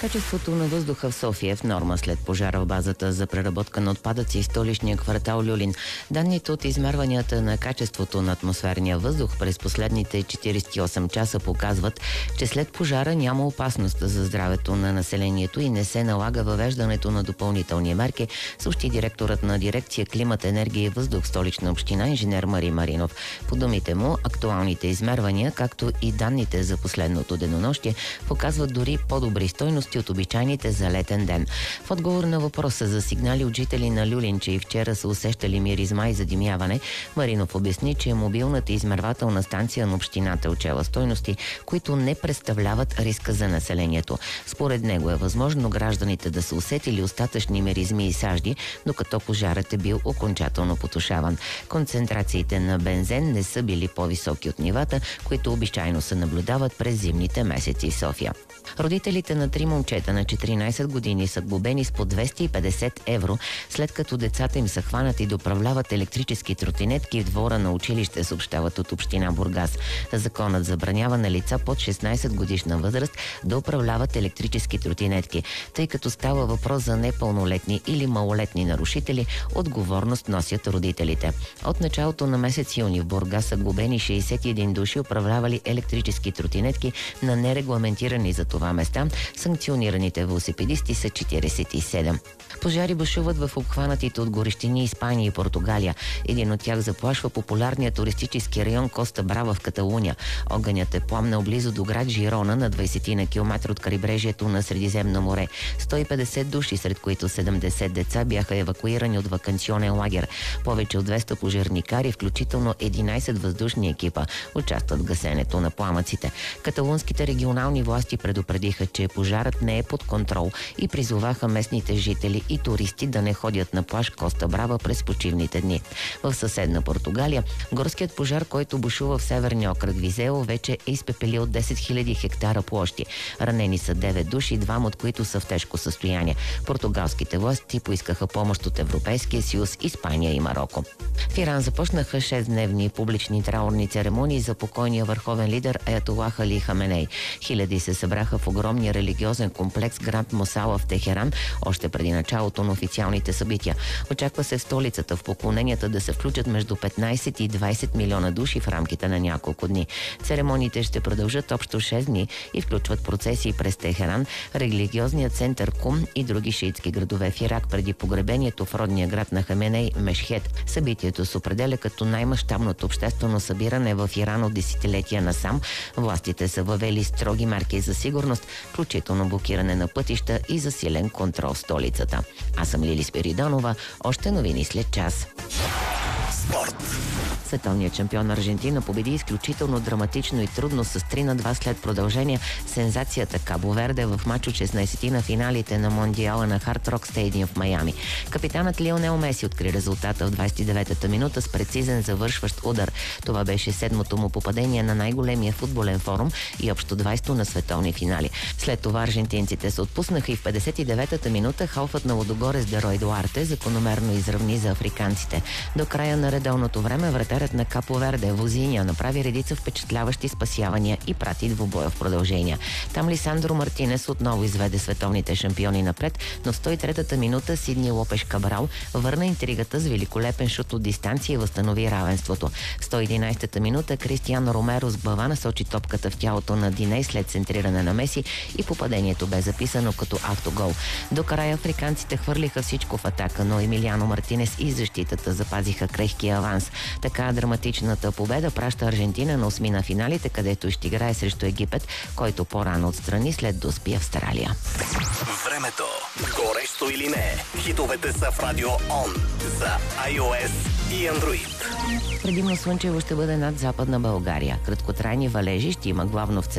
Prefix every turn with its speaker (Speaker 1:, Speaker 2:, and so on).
Speaker 1: Качеството на въздуха в София е в норма след пожара в базата за преработка на отпадъци в столичния квартал Люлин. Данните от измерванията на качеството на атмосферния въздух през последните 48 часа показват, че след пожара няма опасност за здравето на населението и не се налага въвеждането на допълнителни мерки, съобщи директорът на дирекция Климат, енергия и въздух в Столична община инженер Мари Маринов. По думите му, актуалните измервания, както и данните за последното денонощие, показват дори по-добри стойности от обичайните за летен ден. В отговор на въпроса за сигнали от жители на Люлин, че и вчера са усещали миризма и задимяване, Маринов обясни, че мобилната измервателна станция на общината отчела стойности, които не представляват риска за населението. Според него е възможно гражданите да са усетили остатъчни миризми и сажди, докато пожарът е бил окончателно потушаван. Концентрациите на бензен не са били по-високи от нивата, които обичайно се наблюдават през зимните месеци в София. Родителите на 3 момчета на 14 години са глобени с по 250 евро, след като децата им са хванати да управляват електрически тротинетки в двора на училище, съобщават от община Бургас. Законът забранява на лица под 16 годишна възраст да управляват електрически тротинетки. Тъй като става въпрос за непълнолетни или малолетни нарушители, отговорност носят родителите. От началото на месец юни в Бургас са глобени 61 души, управлявали електрически тротинетки на нерегламентирани за това места. Санкционираните велосипедисти са 47. Пожари бушуват в обхванатите от горещини Испания и Португалия. Един от тях заплашва популярния туристически район Коста Брава в Каталуния. Огънят е пламнал близо до град Жирона на 20 на километра от крайбрежието на Средиземно море. 150 души, сред които 70 деца, бяха евакуирани от ваканционен лагер. Повече от 200 пожарникари, включително 11 въздушни екипа, участват в гасенето на пламъците. Каталунските регионални власти предупредиха, че пожарът не е под контрол и призоваха местните жители и туристи да не ходят на плаж Коста Брава през почивните дни. В съседна Португалия горският пожар, който бушува в северния окръг Визео, вече е изпепелил 10 000 хектара площи. Ранени са 9 души, 2 от които са в тежко състояние. Португалските власти поискаха помощ от Европейския съюз, Испания и Мароко. В Иран започнаха 6-дневни публични траурни церемонии за покойния върховен лидер Аятолах Али Хаменей. Хиляди се събраха в огромния религиозен комплекс Гранд Мосала в Техеран още преди началото на официалните събития. Очаква се в столицата в поклоненията да се включат между 15 и 20 милиона души в рамките на няколко дни. Церемониите ще продължат общо 6 дни и включват процесии през Техеран, религиозният център Кум и други шиитски градове в Ирак преди погребението в родния град на Хаменей Мешхед. Събитието се определя като най-мащабното обществено събиране в Иран от десетилетия насам. Властите са въвели строги мерки за сигурност, включително блокиране на пътища и засилен контрол в столицата. Аз съм Лили Спиридонова. Още новини след час.
Speaker 2: Спорт.
Speaker 1: Световният шампион Аржентина победи изключително драматично и трудно с 3-2 след продължение сензацията Кабо Верде в мач от 16 на финалите на Мондиала на Хард Рок Стадиум в Майами. Капитанът Лионел Меси откри резултата в 29-та минута с прецизен завършващ удар. Това беше 7-то му попадение на най-големия футболен форум и общо 20-то на световни финали. След това аржентинците се отпуснаха и в 59-та минута халфът на Лудогорес Дерой Дуарте закономерно изравни за африканците. До края на редовното време вратарят на Капо Верде Возиня направи редица впечатляващи спасявания и прати двубоя в продължение. Там Лисандро Мартинес отново изведе световните шампиони напред, но в 103-та минута Сидни Лопеш Кабрал върна интригата с великолепен шут от дистанция и възстанови равенството. В 111-та минута Кристиано Ромеро с глава насочи топката в тялото на Диней след центриране на Меси и попадението бе записано като автогол. До края африканците хвърлиха всичко в атака, но Емилиано Мартинес и защитата запазиха крехкия аванс. Така драматичната победа праща Аржентина на осми на финалите, където ще играе срещу Египет, който по-рано отстрани след доспи Австралия.
Speaker 2: Времето. Горещо или не? Хитовете са в Радио Он за iOS и Android.
Speaker 1: Предимно слънчево ще бъде над Западна България. Краткотрайни валежи ще има главно в